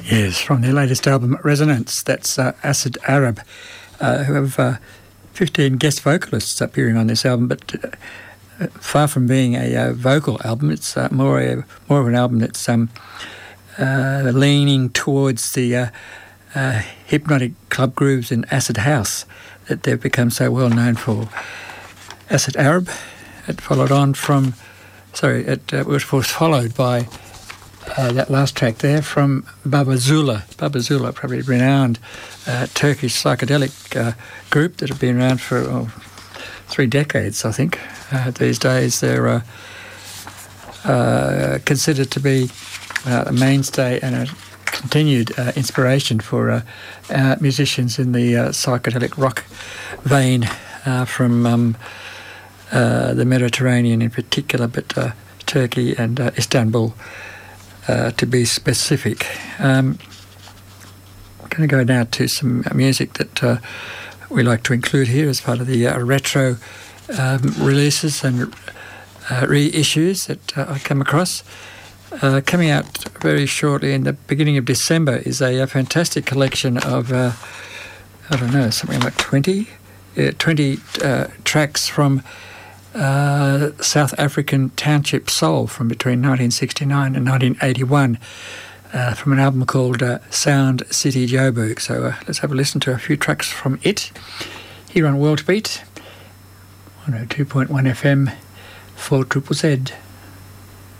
Yes, from their latest album, Resonance. That's Acid Arab, who have 15 guest vocalists appearing on this album, but far from being a vocal album, it's more of an album that's leaning towards the hypnotic club grooves and acid house that they've become so well known for. Acid Arab, it was followed by that last track there from Baba Zula. Baba Zula, probably a renowned Turkish psychedelic group that have been around for 3 decades, I think. These days they're considered to be a mainstay and a continued inspiration for musicians in the psychedelic rock vein from the Mediterranean in particular, but Turkey and Istanbul to be specific. I'm going to go now to some music that we like to include here as part of the retro releases and reissues that I come across. Coming out very shortly in the beginning of December is a fantastic collection of, something like 20 tracks from South African township soul from between 1969 and 1981 from an album called Sound City Joburg. So let's have a listen to a few tracks from it here on World Beat 102.1 FM 4ZZZ.